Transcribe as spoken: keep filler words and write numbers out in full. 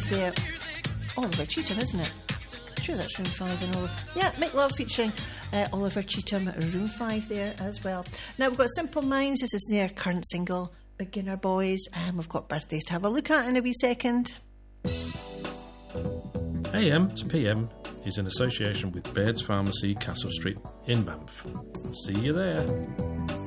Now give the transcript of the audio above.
there. Oliver Cheetham, isn't it? I'm sure that's Room five and Oliver. Yeah, Make Love featuring uh, Oliver Cheetham, Room five there as well. Now we've got Simple Minds. This is their current single, Beginner Boys, and we've got birthdays to have a look at in a wee second. A M to P M is in association with Baird's Pharmacy, Castle Street in Banff. See you there.